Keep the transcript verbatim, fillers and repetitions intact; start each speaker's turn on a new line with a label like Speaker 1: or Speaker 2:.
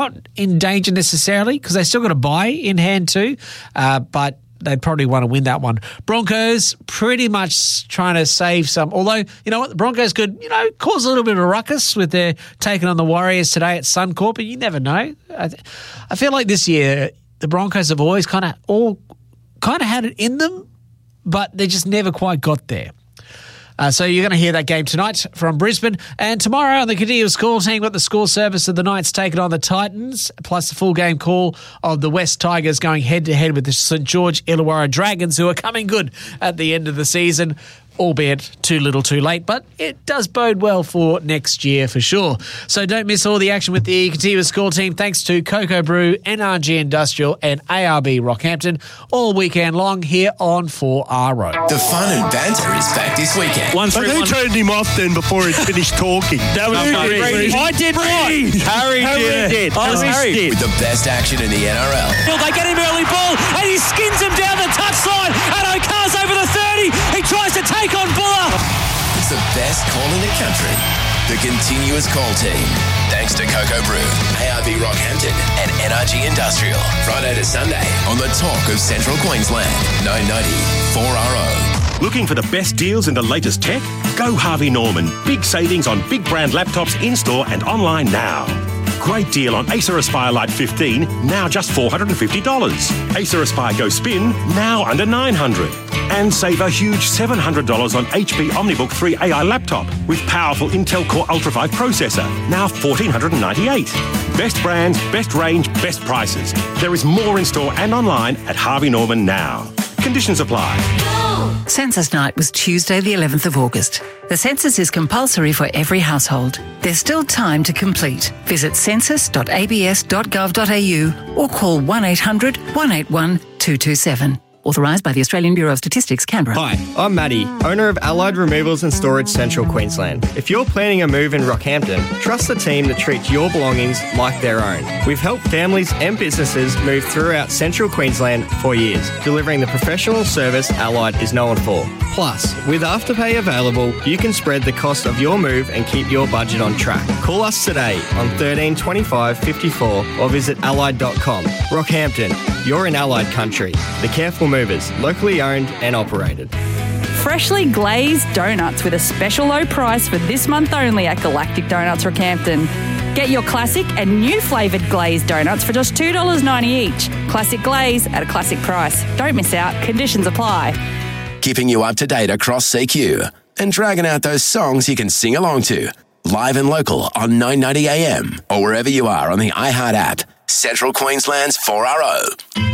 Speaker 1: not in danger necessarily because they still got a bye in hand too, uh, but they'd probably want to win that one. Broncos pretty much trying to save some, although, you know what, the Broncos could, you know, cause a little bit of a ruckus with their taking on the Warriors today at Suncorp, but you never know. I, th- I feel like this year the Broncos have always kind of all kind of had it in them, but they just never quite got there. Uh, so you're going to hear that game tonight from Brisbane. And tomorrow on the continuous call team, got the score service of the Knights taking on the Titans, plus the full game call of the West Tigers going head-to-head with the St George Illawarra Dragons, who are coming good at the end of the season, albeit too little too late, but it does bode well for next year for sure. So don't miss all the action with the continuous call team thanks to Cocoa Brew, N R G Industrial and A R B Rockhampton all weekend long here on four R O.
Speaker 2: The fun and banter is back this weekend.
Speaker 3: One, three,
Speaker 4: But who
Speaker 3: one.
Speaker 4: turned him off then before he finished talking?
Speaker 3: That was
Speaker 4: Who
Speaker 3: Harry.
Speaker 4: did?
Speaker 3: I did what?
Speaker 4: Harry
Speaker 3: Harry
Speaker 4: did.
Speaker 3: did.
Speaker 4: I
Speaker 3: That was
Speaker 4: missed
Speaker 3: Harry.
Speaker 4: it.
Speaker 2: With the best action in the N R L.
Speaker 3: They get him early ball and he skins him down the touchline and O'Carr's over the thirty. He tries to take on Buller.
Speaker 2: It's the best call in the country. The continuous call team. Thanks to Cocoa Brew, A R B Rockhampton and N R G Industrial. Friday to Sunday on the talk of Central Queensland. nine ninety four R O.
Speaker 5: Looking for the best deals in the latest tech? Go Harvey Norman. Big savings on big brand laptops in-store and online now. Great deal on Acer Aspire Lite fifteen, now just four hundred fifty dollars. Acer Aspire Go Spin, now under nine hundred dollars. And save a huge seven hundred dollars on H P OmniBook three A I laptop with powerful Intel Core Ultra five processor, now one thousand four hundred ninety-eight dollars. Best brands, best range, best prices. There is more in store and online at Harvey Norman now. Conditions apply.
Speaker 6: Census night was Tuesday the eleventh of August. The census is compulsory for every household. There's still time to complete. Visit census dot a b s dot gov dot a u or call one eight hundred one eight one two two seven. Authorised by the Australian Bureau of Statistics, Canberra.
Speaker 7: Hi, I'm Matty, owner of Allied Removals and Storage Central Queensland. If you're planning a move in Rockhampton, trust the team that treats your belongings like their own. We've helped families and businesses move throughout Central Queensland for years, delivering the professional service Allied is known for. Plus, with Afterpay available, you can spread the cost of your move and keep your budget on track. Call us today on thirteen twenty-five fifty-four or visit allied dot com. Rockhampton, you're in Allied country. The Careful Movers, locally owned and operated.
Speaker 8: Freshly glazed donuts with a special low price for this month only at Galactic Donuts Rockhampton. Get your classic and new flavoured glazed donuts for just two dollars ninety each. Classic glaze at a classic price. Don't miss out. Conditions apply.
Speaker 2: Keeping you up to date across C Q and dragging out those songs you can sing along to. Live and local on nine ninety A M or wherever you are on the iHeart app. Central Queensland's four R O.